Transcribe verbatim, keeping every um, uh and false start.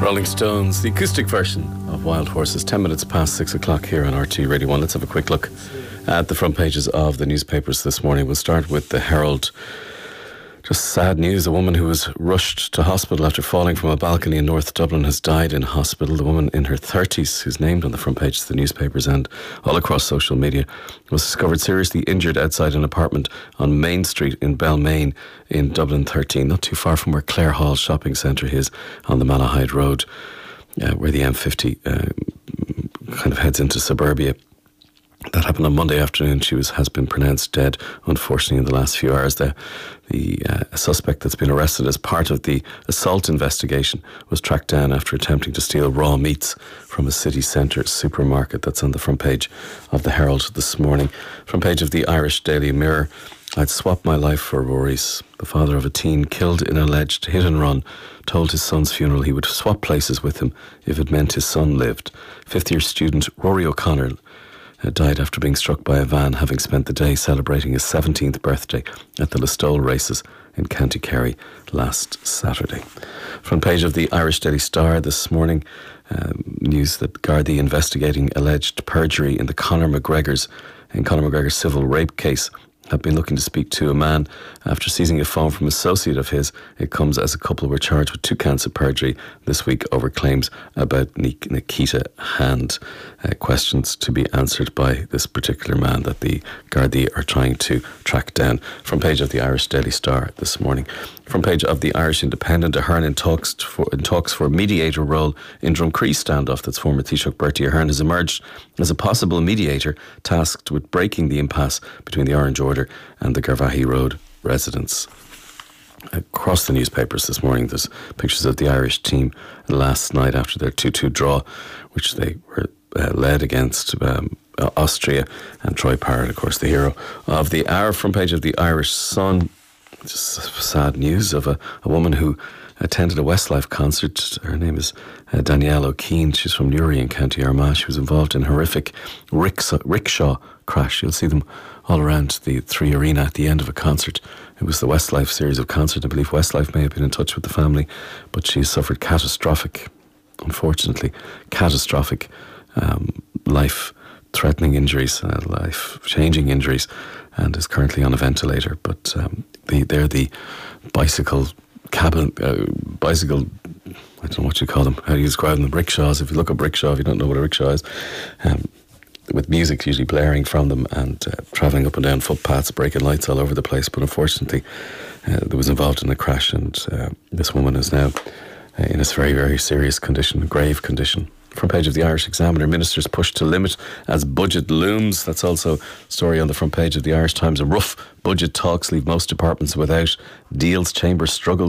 Rolling Stones, the acoustic version of Wild Horses, ten minutes past six o'clock here on R T Radio one. Let's have a quick look at the front pages of the newspapers this morning. We'll start with the Herald. Just sad news. A woman who was rushed to hospital after falling from a balcony in North Dublin has died in hospital. The woman in her thirties, who's named on the front pages of the newspapers and all across social media, was discovered seriously injured outside an apartment on Main Street in Balmain in Dublin thirteen, not too far from where Clare Hall shopping centre is on the Malahide Road, uh, where the M fifty uh, kind of heads into suburbia. That happened on Monday afternoon. She was has been pronounced dead, unfortunately, in the last few hours. The, the uh, suspect that's been arrested as part of the assault investigation was tracked down after attempting to steal raw meats from a city centre supermarket. That's on the front page of the Herald this morning. Front page of the Irish Daily Mirror. I'd swap my life for Rory's. The father of a teen killed in alleged hit and run told his son's funeral he would swap places with him if it meant his son lived. Fifth year student Rory O'Connor died after being struck by a van, having spent the day celebrating his seventeenth birthday at the Listowel races in County Kerry last Saturday. Front page of the Irish Daily Star this morning, um, news that Gardaí investigating alleged perjury in the Conor McGregor's in Conor McGregor's civil rape case have been looking to speak to a man after seizing a phone from an associate of his. It comes as a couple were charged with two counts of perjury this week over claims about Nik- Nikita Hand. Uh, questions to be answered by this particular man that the Gardaí are trying to track down. Front page of the Irish Daily Star this morning. Front page of the Irish Independent. Ahern in talks for, in talks for mediator role in Drumcree standoff. That's former Taoiseach Bertie Ahern has emerged as a possible mediator tasked with breaking the impasse between the Orange Order and the Garvaghey Road residents. Across the newspapers this morning, there's pictures of the Irish team last night after their two two draw, which they were uh, led against um, Austria, and Troy Parrott, of course, the hero of the hour. Front page of the Irish Sun. Just sad news of a, a woman who attended a Westlife concert. Her name is uh, Danielle O'Keefe. She's from Newry in County Armagh. She was involved in a horrific rickshaw, rickshaw crash. You'll see them all around the Three Arena at the end of a concert. It was the Westlife series of concerts. I believe Westlife may have been in touch with the family, but she suffered catastrophic, unfortunately, catastrophic um, life-threatening injuries, uh, life-changing injuries, and is currently on a ventilator. But um, the, they're the bicycle cabin, uh, bicycle, I don't know what you call them, how do you describe them, rickshaws. If you look up rickshaw, if you don't know what a rickshaw is, um, with music usually blaring from them and uh, travelling up and down footpaths, breaking lights all over the place. But unfortunately, uh, there was involved in a crash, and uh, this woman is now uh, in a very, very serious condition, grave condition. Front page of the Irish Examiner. Ministers push to limit as budget looms. That's also a story on the front page of the Irish Times. A rough budget talks leave most departments without deals. Chamber struggles